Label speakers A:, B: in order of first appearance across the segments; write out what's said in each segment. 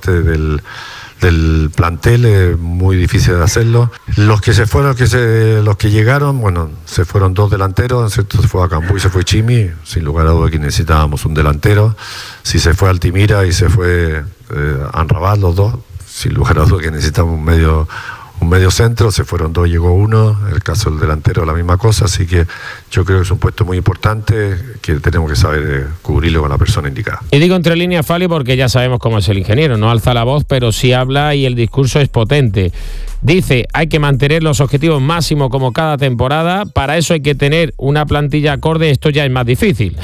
A: parte del plantel, es muy difícil de hacerlo. Los que se fueron, los que llegaron, bueno, se fueron 2 delanteros, ¿cierto? Se fue a Cambú y se fue Chimi, sin lugar a duda que necesitábamos un delantero. Si se fue Altimira y se fue Anrabat, los dos, sin lugar a duda que necesitamos un medio centro. Se fueron 2, llegó 1, en el caso del delantero la misma cosa, así que yo creo que es un puesto muy importante que tenemos que saber cubrirlo con la persona indicada.
B: Y digo entre líneas, Fali, porque ya sabemos cómo es el ingeniero, no alza la voz, pero sí habla y el discurso es potente. Dice, hay que mantener los objetivos máximos como cada temporada, para eso hay que tener una plantilla acorde, esto ya es más difícil.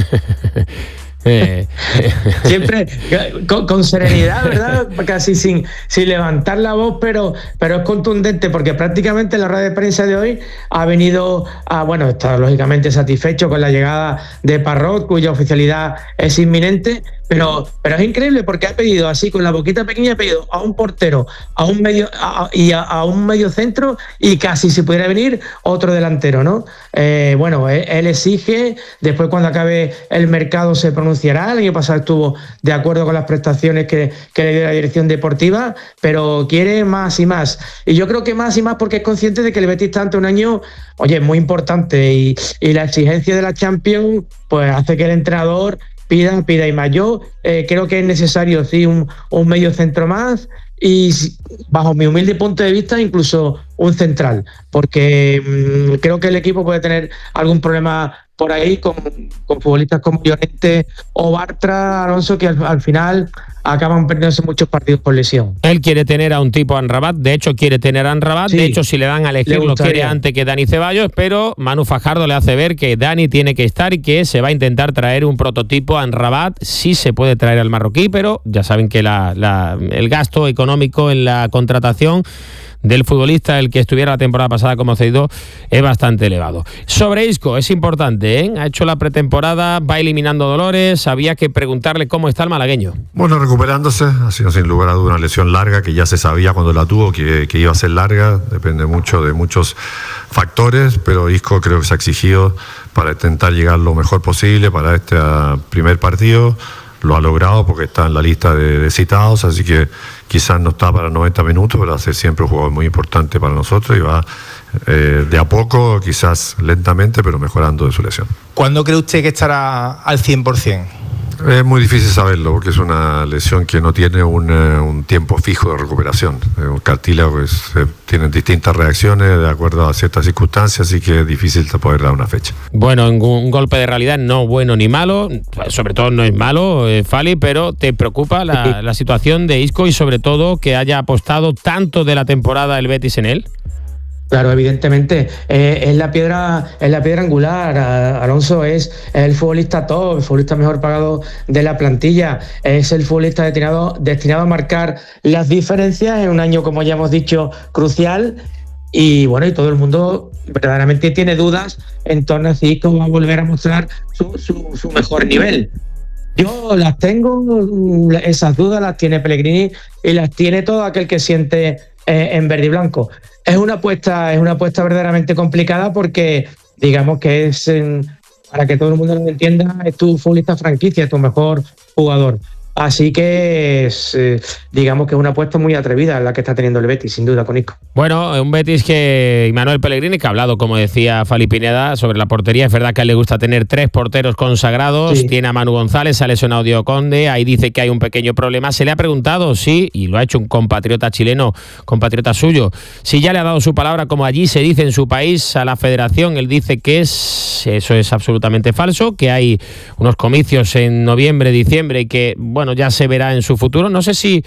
C: Siempre con serenidad, ¿verdad? Casi sin levantar la voz, pero es contundente, porque prácticamente en la rueda de prensa de hoy ha venido está lógicamente satisfecho con la llegada de Parrot, cuya oficialidad es inminente, pero es increíble porque ha pedido así, con la boquita pequeña, ha pedido a un portero, a un medio centro y casi si pudiera venir otro delantero, ¿no? Él exige, después cuando acabe el mercado se pronunciará. El año pasado estuvo de acuerdo con las prestaciones que le dio la dirección deportiva, pero quiere más y más. Y yo creo que más y más porque es consciente de que el Betis está ante un año, muy importante, y la exigencia de la Champions pues hace que el entrenador pida y más. Yo creo que es necesario, sí, un medio centro más y, bajo mi humilde punto de vista, incluso un central, porque creo que el equipo puede tener algún problema por ahí con futbolistas como Llorente o Bartra, Alonso, que al final acaban perdiéndose muchos partidos por lesión.
B: Él quiere tener a un tipo Anrabat, de hecho quiere tener a Anrabat, sí, de hecho si le dan a elegir lo quiere antes que Dani Ceballos, pero Manu Fajardo le hace ver que Dani tiene que estar y que se va a intentar traer un prototipo Anrabat. Sí se puede traer al marroquí, pero ya saben que el gasto económico en la contratación del futbolista, el que estuviera la temporada pasada como cedido, es bastante elevado. Sobre Isco, es importante, ¿eh? Ha hecho la pretemporada, va eliminando dolores, había que preguntarle cómo está el malagueño.
A: Bueno, recuperándose, ha sido sin lugar a duda una lesión larga, que ya se sabía cuando la tuvo que iba a ser larga, depende mucho de muchos factores, pero Isco creo que se ha exigido para intentar llegar lo mejor posible para este primer partido. Lo ha logrado porque está en la lista de citados, así que quizás no está para 90 minutos, pero va a ser siempre un jugador muy importante para nosotros y va de a poco, quizás lentamente, pero mejorando de su lesión.
D: ¿Cuándo cree usted que estará al 100%?
A: Es muy difícil saberlo porque es una lesión que no tiene un tiempo fijo de recuperación. Un cartílago tiene distintas reacciones de acuerdo a ciertas circunstancias, así que es difícil poder dar una fecha.
B: Bueno, un golpe de realidad no bueno ni malo, sobre todo no es malo, Fali, pero ¿te preocupa la situación de Isco y sobre todo que haya apostado tanto de la temporada el Betis en él?
C: Claro, evidentemente, es la piedra angular. Alonso es el futbolista top, el futbolista mejor pagado de la plantilla, es el futbolista destinado a marcar las diferencias en un año, como ya hemos dicho, crucial. Y y todo el mundo verdaderamente tiene dudas en torno a si Isco va a volver a mostrar su mejor nivel. Yo las tengo, esas dudas las tiene Pellegrini y las tiene todo aquel que siente en verde y blanco. Es una apuesta verdaderamente complicada porque digamos que para que todo el mundo lo entienda, es tu futbolista franquicia, es tu mejor jugador. Así que digamos que es una apuesta muy atrevida la que está teniendo el Betis, sin duda, con Isco.
B: Bueno, un Betis que Imanol Pellegrini, que ha hablado, como decía Fali Pineda, sobre la portería. Es verdad que a él le gusta tener 3 porteros consagrados. Sí. Tiene a Manu González, ha lesionado Diego Conde. Ahí dice que hay un pequeño problema. Se le ha preguntado, sí, y lo ha hecho un compatriota chileno, compatriota suyo, si ya le ha dado su palabra, como allí se dice en su país, a la federación. Él dice que eso es absolutamente falso, que hay unos comicios en noviembre, diciembre y que, bueno, ya se verá en su futuro. No sé si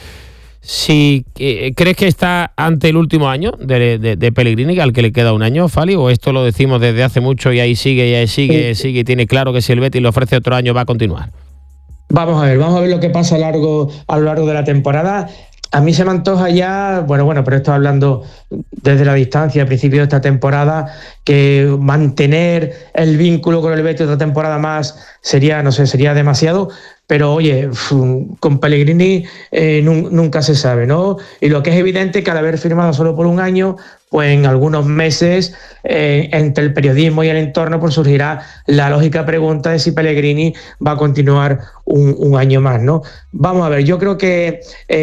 B: crees que está ante el último año de Pellegrini, al que le queda un año, Fali, o esto lo decimos desde hace mucho y ahí sigue y tiene claro que si el Betis le ofrece otro año va a continuar.
C: Vamos a ver lo que pasa a lo largo de la temporada. A mí se me antoja ya, bueno, pero estoy hablando desde la distancia, al principio de esta temporada, que mantener el vínculo con el Betis otra temporada más sería demasiado. Pero oye, con Pellegrini nunca se sabe, ¿no? Y lo que es evidente es que al haber firmado solo por un año, pues en algunos meses, entre el periodismo y el entorno, pues surgirá la lógica pregunta de si Pellegrini va a continuar un año más, ¿no? Vamos a ver, yo creo que